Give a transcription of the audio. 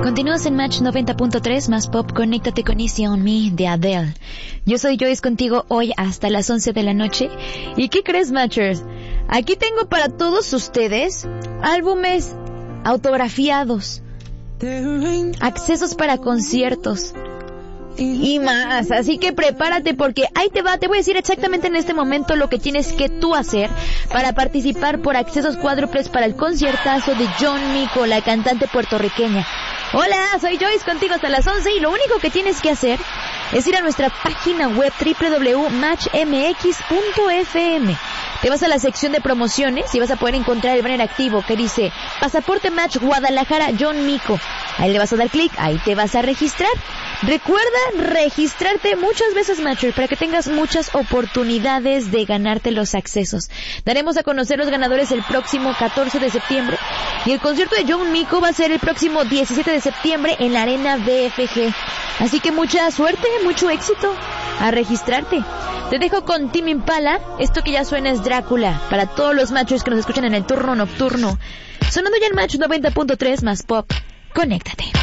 Continúas en Match 90.3 más pop. Conéctate con Easy on Me de Adele. Yo soy Joyce contigo hoy hasta las 11 de la noche. ¿Y qué crees, Matchers? Aquí tengo para todos ustedes álbumes autografiados, accesos para conciertos y más. Así que prepárate porque ahí te va. Te voy a decir exactamente en este momento lo que tienes que tú hacer para participar por accesos cuádruples para el conciertazo de John Mico, la cantante puertorriqueña. Hola, soy Joyce contigo hasta las 11 y lo único que tienes que hacer es ir a nuestra página web www.matchmx.fm. Te vas a la sección de promociones y vas a poder encontrar el banner activo que dice Pasaporte Match Guadalajara John Mico. Ahí le vas a dar clic, ahí te vas a registrar. Recuerda registrarte muchas veces, Matcher, para que tengas muchas oportunidades de ganarte los accesos. Daremos a conocer los ganadores el próximo 14 de septiembre y el concierto de John Mico va a ser el próximo 17 de septiembre en la Arena BFG. Así que mucha suerte, mucho éxito a registrarte. Te dejo con Tame Impala. Esto que ya suena es Drácula para todos los Matchers que nos escuchan en el turno nocturno. Sonando ya en Match 90.3 más pop. Conéctate.